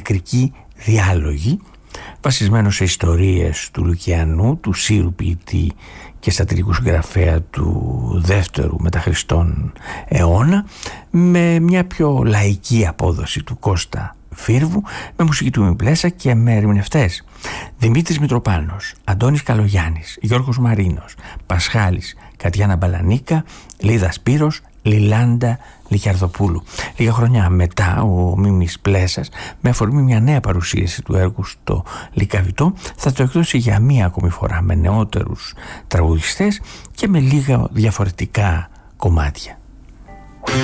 νεκρικοί διάλογοι, βασισμένο σε ιστορίες του Λουκιανού, του Σύρου ποιητή και σατυρικού συγγραφέα του δεύτερου μετά Χριστόν αιώνα, με μια πιο λαϊκή απόδοση του Κώστα Φίρβου, με μουσική του Μιμπλέσα και με ερμηνευτές Δημήτρης Μητροπάνος, Αντώνης Καλογιάννης, Γιώργος Μαρίνος, Πασχάλης, Κατιάνα Μπαλανίκα, Λίδα Σπύρος, Λιλάντα Λιχιαρδοπούλου. Λίγα χρόνια μετά ο Μίμης Πλέσας, με αφορμή μια νέα παρουσίαση του έργου στο Λυκαβητό, θα το εκδώσει για μία ακόμη φορά με νεότερους τραγουδιστές και με λίγα διαφορετικά κομμάτια.